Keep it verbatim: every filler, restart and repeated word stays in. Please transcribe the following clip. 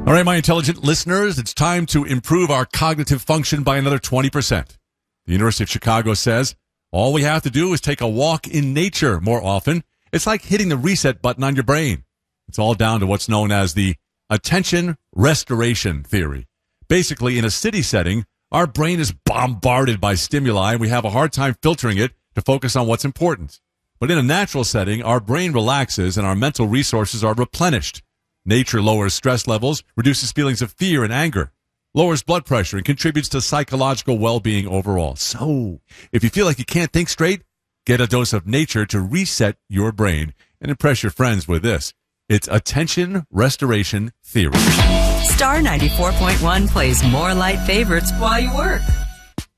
All right, my intelligent listeners, it's time to improve our cognitive function by another twenty percent. The University of Chicago says all we have to do is take a walk in nature more often. It's like hitting the reset button on your brain. It's all down to what's known as the attention restoration theory. Basically, in a city setting, our brain is bombarded by stimuli, and we have a hard time filtering it to focus on what's important. But in a natural setting, our brain relaxes and our mental resources are replenished. Nature lowers stress levels, reduces feelings of fear and anger, lowers blood pressure, and contributes to psychological well-being overall. So, if you feel like you can't think straight, get a dose of nature to reset your brain and impress your friends with this. It's attention restoration theory. Star ninety-four point one plays more light favorites while you work.